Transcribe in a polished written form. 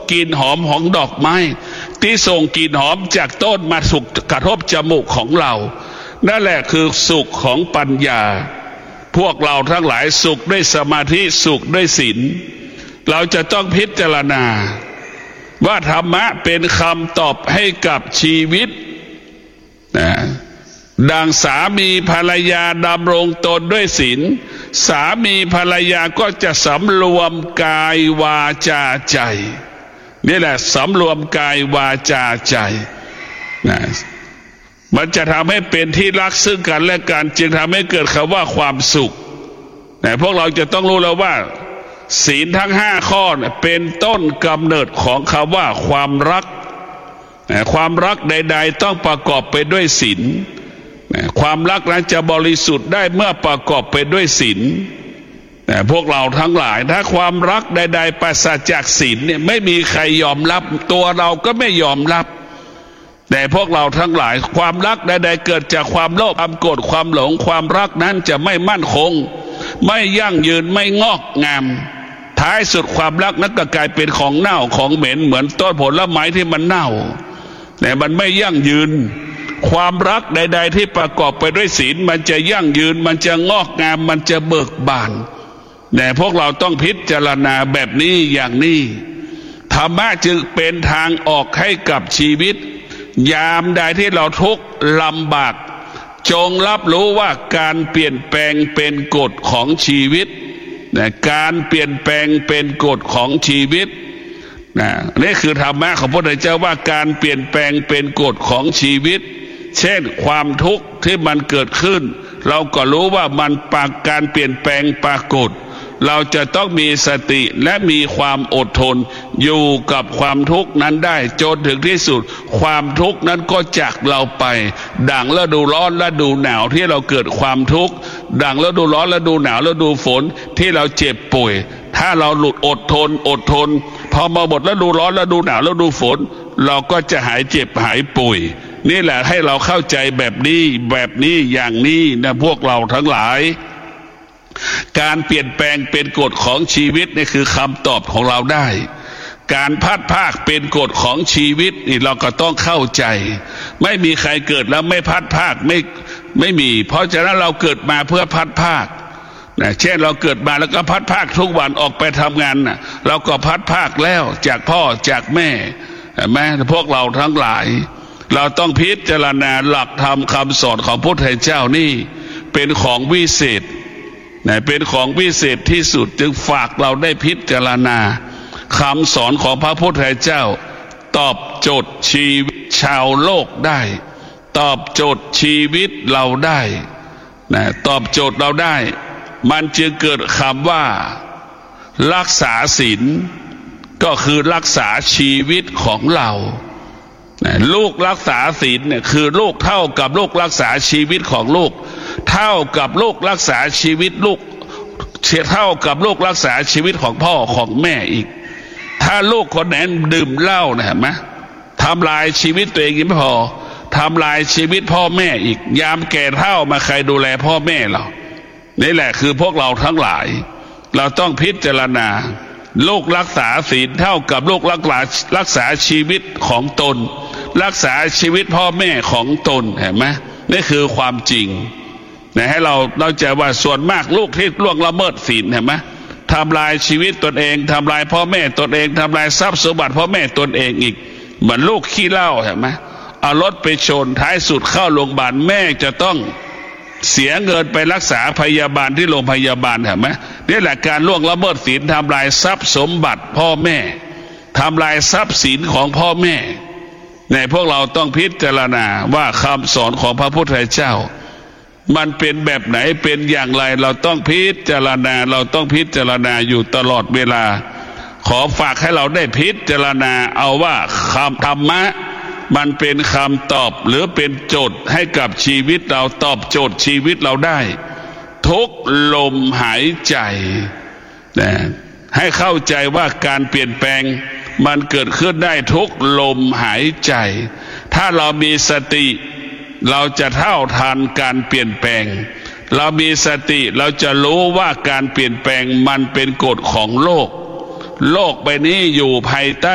กลิ่นหอมของดอกไม้ที่ส่งกลิ่นหอมจากต้นมาสุกกระทบจมูกของเรานั่นแหละคือสุขของปัญญาพวกเราทั้งหลายสุขด้วยสมาธิสุขด้วยศีลเราจะต้องพิจารณาว่าธรรมะเป็นคำตอบให้กับชีวิตนะดังสามีภรรยาดำรงตนด้วยศีลสามีภรรยาก็จะสำรวมกายวาจาใจนี่แหละสำรวมกายวาจาใจนะมันจะทำให้เป็นที่รักซึ่งกันและกันจึงทำให้เกิดคำว่าความสุขแต่พวกเราจะต้องรู้แล้วว่าศีลทั้ง5ข้อเป็นต้นกำเนิดของคำว่าความรักความรักใดๆต้องประกอบไปด้วยศีลความรักนั้นจะบริสุทธิ์ได้เมื่อประกอบไปด้วยศีลพวกเราทั้งหลายถ้าความรักใดๆปราศจากศีลเนี่ยไม่มีใครยอมรับตัวเราก็ไม่ยอมรับแต่พวกเราทั้งหลายความรักใดๆเกิดจากความโลภความโกรธความหลงความรักนั้นจะไม่มั่นคงไม่ยั่งยืนไม่งอกงามท้ายสุดความรักนั้นก็กลายเป็นของเน่าของเหม็นเหมือนต้นผลไม้ที่มันเน่าแต่มันไม่ยั่งยืนความรักใดๆที่ประกอบไปด้วยศีลมันจะยั่งยืนมันจะงอกงามมันจะเบิกบานแต่พวกเราต้องพิจารณาแบบนี้อย่างนี้ธรรมะจึงเป็นทางออกให้กับชีวิตยามใดที่เราทุกข์ลำบากจงรับรู้ว่าการเปลี่ยนแปลงเป็นกฎของชีวิตการเปลี่ยนแปลงเป็นกฎของชีวิตนี่คือธรรมะของพระพุทธเจ้าว่าการเปลี่ยนแปลงเป็นกฎของชีวิตเช่นความทุกข์ที่มันเกิดขึ้นเราก็รู้ว่ามันการเปลี่ยนแปลงปรากฏเราจะต้องมีสติและมีความอดทนอยู่กับความทุกข์นั้นได้จนถึงที่สุดความทุกข์นั้นก็จากเราไปดังฤดูร้อนฤดูหนาวที่เราเกิดความทุกข์ดังฤดูร้อนฤดูหนาวฤดูฝนที่เราเจ็บป่วยถ้าเราหลุดอดทนพอมาหมดฤดูร้อนฤดูหนาวฤดูฝนเราก็จะหายเจ็บหายป่วยนี่แหละให้เราเข้าใจแบบนี้อย่างนี้นะพวกเราทั้งหลายการเปลี่ยนแปลงเป็นกฎของชีวิตนี่คือคำตอบของเราได้การพัดภาคเป็นกฎของชีวิตนี่เราก็ต้องเข้าใจไม่มีใครเกิดแล้วไม่พัดภาคไม่มีเพราะฉะนั้นเราเกิดมาเพื่อพัดภาคเช่นเราเกิดมาแล้วก็พัดภาคทุกวันออกไปทำงานเราก็พัดภาคแล้วจากพ่อจากแม่แม้พวกเราทั้งหลายเราต้องพิจารณาหลักธรรมคำสอนของพระพุทธเจ้านี่เป็นของวิเศษเป็นของวิเศษที่สุดจึงฝากเราได้พิจารณาคำสอนของพระพุทธเจ้าตอบโจทย์ชีวิตชาวโลกได้ตอบโจทย์ชีวิตเราได้ตอบโจทย์เราได้มันจึงเกิดคำว่ารักษาศีลก็คือรักษาชีวิตของเราลูกรักษาศีลเนี่ยคือลูกเท่ากับลูกรักษาชีวิตของลูกเท่ากับลูกรักษาชีวิตลูกเท่ากับลูกรักษาชีวิตของพ่อของแม่อีกถ้าลูกคนไหนดื่มเหล้าเนี่ยเห็นไหมทำลายชีวิตตัวเองยังไม่พอทำลายชีวิตพ่อแม่อีกยามแก่เฒ่ามาใครดูแลพ่อแม่เรานี่แหละคือพวกเราทั้งหลายเราต้องพิจารณาลูกรักษาศีลเท่ากับลูกรักษาชีวิตของตนรักษาชีวิตพ่อแม่ของตนเห็นไหมนี่คือความจริงให้เราใจว่าส่วนมากลูกที่ล่วงละเมิดศีลเห็นไหมทำลายชีวิตตนเองทำลายพ่อแม่ตนเองทำลายทรัพย์สมบัติพ่อแม่ตนเองอีกเหมือนลูกขี้เหล้าเห็นไหมเอารถไปชนท้ายสุดเข้าโรงพยาบาลแม่จะต้องเสียเงินไปรักษาพยาบาลที่โรงพยาบาลเห็นไหมนี่แหละการล่วงละเมิดศีลทำลายทรัพย์สมบัติพ่อแม่ทำลายทรัพย์สินของพ่อแม่ในพวกเราต้องพิจารณาว่าคำสอนของพระพุทธเจ้ามันเป็นแบบไหนเป็นอย่างไรเราต้องพิจารณาอยู่ตลอดเวลาขอฝากให้เราได้พิจารณาเอาว่าคำธรรมะมันเป็นคำตอบหรือเป็นโจทย์ให้กับชีวิตเราตอบโจทย์ชีวิตเราได้ทุกลมหายใจให้เข้าใจว่าการเปลี่ยนแปลงมันเกิดขึ้นได้ทุกลมหายใจถ้าเรามีสติเราจะเท่าทันการเปลี่ยนแปลงเรามีสติเราจะรู้ว่าการเปลี่ยนแปลงมันเป็นกฎของโลกใบนี้อยู่ภายใต้